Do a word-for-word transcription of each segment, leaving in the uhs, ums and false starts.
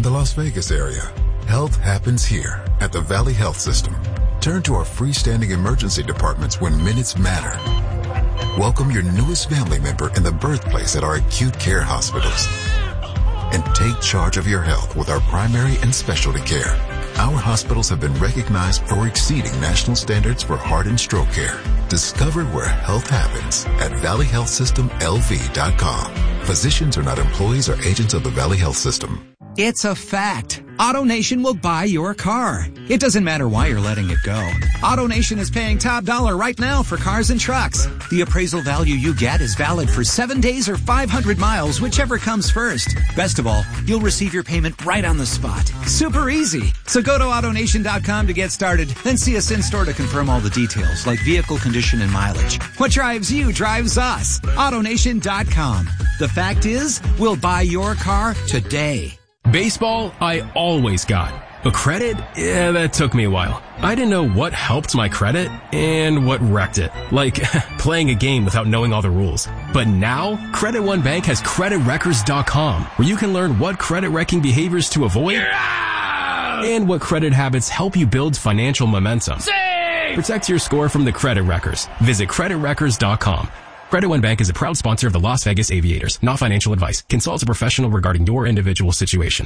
the Las Vegas area. Health happens here at the Valley Health System. Turn to our freestanding emergency departments when minutes matter. Welcome your newest family member in the birthplace at our acute care hospitals. And take charge of your health with our primary and specialty care. Our hospitals have been recognized for exceeding national standards for heart and stroke care. Discover where health happens at valley health system l v dot com. Physicians are not employees or agents of the Valley Health System. It's a fact. AutoNation will buy your car. It doesn't matter why you're letting it go. AutoNation is paying top dollar right now for cars and trucks. The appraisal value you get is valid for seven days or five hundred miles, whichever comes first. Best of all, you'll receive your payment right on the spot. Super easy. So go to autonation dot com to get started, then see us in store to confirm all the details like vehicle condition and mileage. What drives you drives us. autonation dot com. The fact is, we'll buy your car today. Baseball, I always got. But credit, yeah, that took me a while. I didn't know what helped my credit and what wrecked it. Like, playing a game without knowing all the rules. But now, Credit One Bank has credit wreckers dot com, where you can learn what credit wrecking behaviors to avoid and what credit habits help you build financial momentum. Save! Protect your score from the credit wreckers. Visit credit wreckers dot com. Credit One Bank is a proud sponsor of the Las Vegas Aviators. Not financial advice. Consult a professional regarding your individual situation.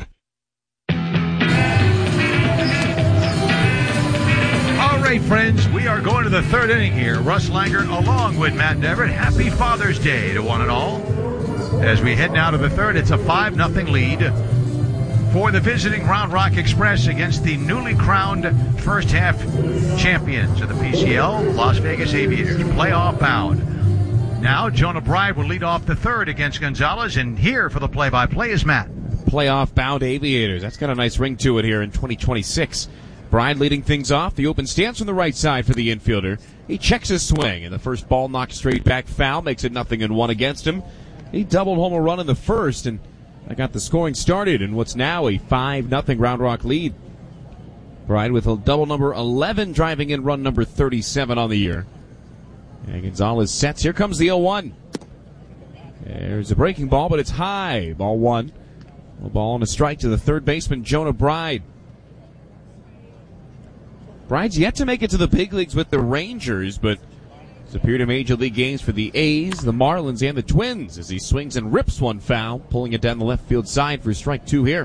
All right, friends, we are going to the third inning here. Russ Langer along with Matt Deverett. Happy Father's Day to one and all. As we head now to the third, it's a five nothing lead for the visiting Round Rock Express against the newly crowned first half champions of the P C L, Las Vegas Aviators, playoff bound. Now, Jonah Bride will lead off the third against Gonzalez, and here for the play-by-play is Matt. Playoff-bound Aviators. That's got a nice ring to it here in twenty twenty-six. Bride leading things off. The open stance on the right side for the infielder. He checks his swing, and the first ball knocked straight back foul, makes it nothing and one against him. He doubled home a run in the first, and I got the scoring started in what's now a five nothing Round Rock lead. Bride with a double number eleven, driving in run number thirty-seven on the year. And Gonzalez sets. Here comes the oh one. There's a breaking ball, but it's high. Ball one. A ball and a strike to the third baseman, Jonah Bride. Bride's yet to make it to the big leagues with the Rangers, but has appeared in Major League games for the A's, the Marlins, and the Twins as he swings and rips one foul, pulling it down the left field side for strike two here.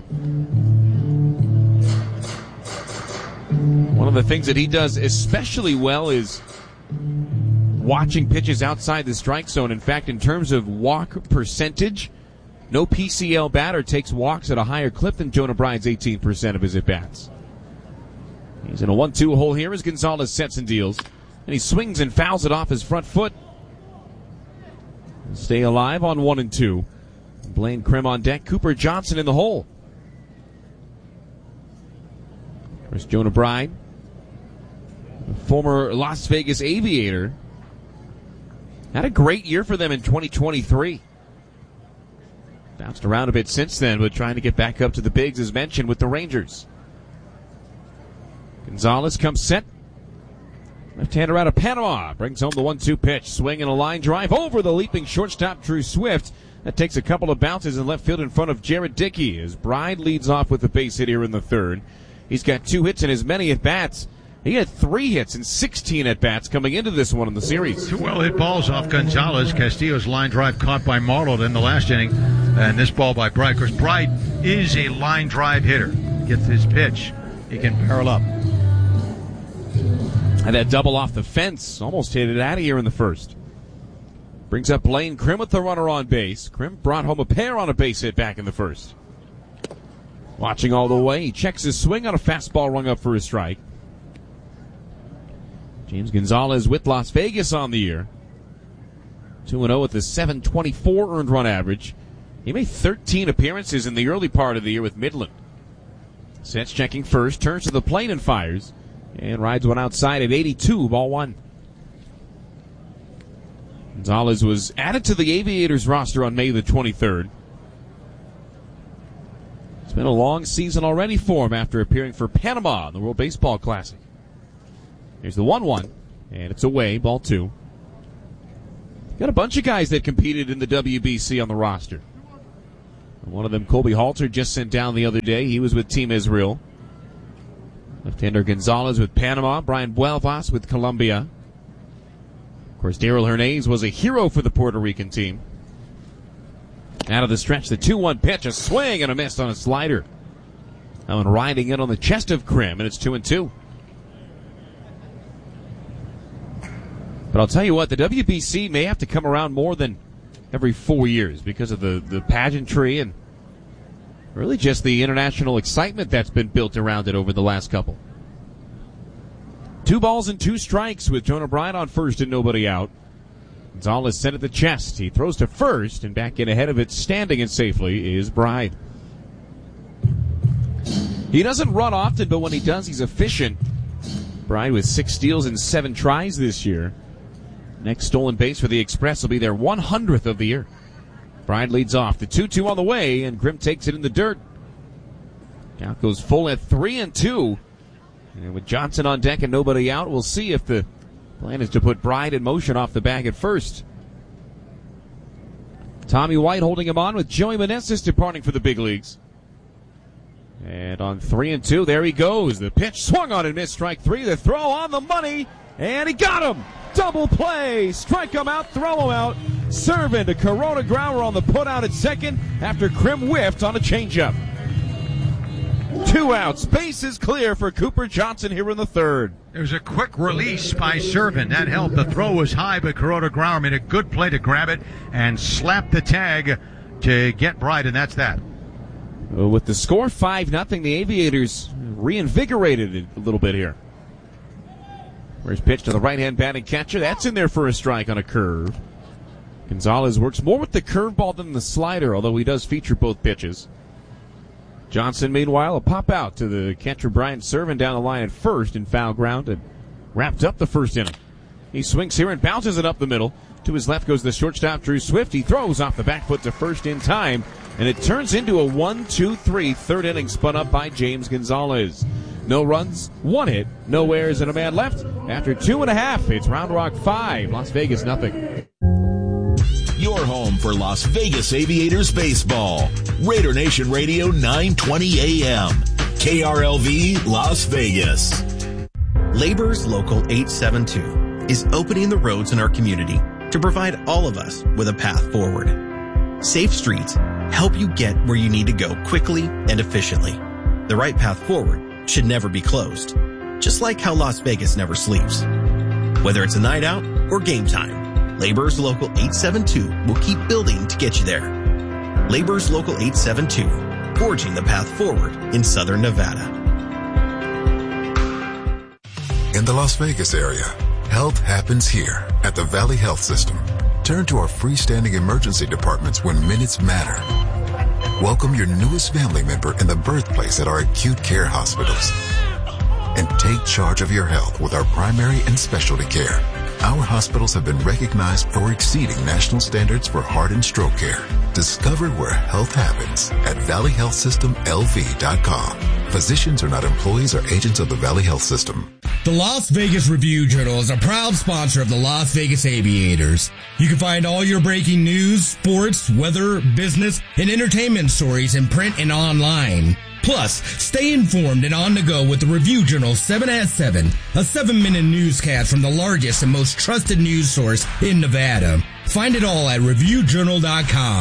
One of the things that he does especially well is watching pitches outside the strike zone. In fact, in terms of walk percentage, no P C L batter takes walks at a higher clip than Jonah Bride's eighteen percent of his at-bats. He's in a one two hole here as Gonzalez sets and deals. And he swings and fouls it off his front foot. Stay alive on one and two. Blaine Krim on deck. Cooper Johnson in the hole. There's Jonah Bride, former Las Vegas Aviator. Had a great year for them in twenty twenty-three. Bounced around a bit since then, but trying to get back up to the bigs as mentioned with the Rangers. Gonzalez comes set. Left-hander out of Panama. Brings home the one two pitch. Swing and a line drive over the leaping shortstop Drew Swift. That takes a couple of bounces in left field in front of Jared Dickey as Bride leads off with the base hit here in the third. He's got two hits in as many at-bats. He had three hits and sixteen at-bats coming into this one in the series. Two well-hit balls off Gonzalez. Castillo's line drive caught by Marlowe in the last inning. And this ball by Bride. Of course, Bride is a line drive hitter. Gets his pitch. He can barrel up. And that double off the fence. Almost hit it out of here in the first. Brings up Blaine Krim with the runner on base. Krim brought home a pair on a base hit back in the first. Watching all the way. He checks his swing on a fastball rung up for a strike. James Gonzalez with Las Vegas on the year. two and oh with a seven twenty-four earned run average. He made thirteen appearances in the early part of the year with Midland. Sets checking first, turns to the plate and fires. And rides one outside at eighty-two, ball one. Gonzalez was added to the Aviators roster on May the twenty-third. It's been a long season already for him after appearing for Panama in the World Baseball Classic. Here's the one one, and it's away, ball two. Got a bunch of guys that competed in the W B C on the roster. One of them, Colby Halter, just sent down the other day. He was with Team Israel. Left-hander Gonzalez with Panama. Brian Buelvas with Colombia. Of course, Darrell Hernandez was a hero for the Puerto Rican team. Out of the stretch, the two one pitch, a swing and a miss on a slider. That one riding in on the chest of Krim, and it's two and two. But I'll tell you what, the W B C may have to come around more than every four years because of the, the pageantry and really just the international excitement that's been built around it over the last couple. Two balls and two strikes with Jonah Bride on first and nobody out. Gonzalez sent at the chest. He throws to first, and back in ahead of it, standing it safely, is Bride. He doesn't run often, but when he does, he's efficient. Bride with six steals and seven tries this year. Next stolen base for the Express will be their one hundredth of the year. Bride leads off. The two two on the way, and Grimm takes it in the dirt. Count goes full at three and two. And with Johnson on deck and nobody out, we'll see if the plan is to put Bride in motion off the bag at first. Tommy White holding him on with Joey Meneses departing for the big leagues. And on three and two, there he goes. The pitch swung on and missed, strike three. The throw on the money, and he got him. Double play. Strike him out, throw him out. Servant to Corona Grauer on the put out at second after Krim whiffed on a changeup. Two outs. Base is clear for Cooper Johnson here in the third. There was a quick release by Servant. That helped. The throw was high, but Corona Grauer made a good play to grab it and slap the tag to get Bride, and that's that. With the score five nothing, the Aviators reinvigorated it a little bit here. First pitch to the right-hand batting catcher. That's in there for a strike on a curve. Gonzalez works more with the curveball than the slider, although he does feature both pitches. Johnson, meanwhile, a pop out to the catcher Brian Servant down the line at first in foul ground and wrapped up the first inning. He swings here and bounces it up the middle. To his left goes the shortstop Drew Swift. He throws off the back foot to first in time, and it turns into a one two three third inning spun up by James Gonzalez. No runs, one hit, no errors, and a man left. After two and a half, it's Round Rock five, Las Vegas nothing. Your home for Las Vegas Aviators baseball. Raider Nation Radio nine twenty A M. K R L V Las Vegas. Labor's Local eight seven two is opening the roads in our community to provide all of us with a path forward. Safe streets help you get where you need to go quickly and efficiently. The right path forward should never be closed, just like how Las Vegas never sleeps. Whether it's a night out or game time, Labor's Local eight seven two will keep building to get you there. Labor's Local eight seven two, forging the path forward in Southern Nevada. In the Las Vegas area, health happens here at the Valley Health System. Turn to our freestanding emergency departments when minutes matter. Welcome your newest family member in the birthplace at our acute care hospitals. And take charge of your health with our primary and specialty care. Our hospitals have been recognized for exceeding national standards for heart and stroke care. Discover where health happens at valley health system L V dot com. Physicians are not employees or agents of the Valley Health System. The Las Vegas Review-Journal is a proud sponsor of the Las Vegas Aviators. You can find all your breaking news, sports, weather, business, and entertainment stories in print and online. Plus, stay informed and on the go with the Review-Journal seven at seven, a seven-minute newscast from the largest and most trusted news source in Nevada. Find it all at review journal dot com.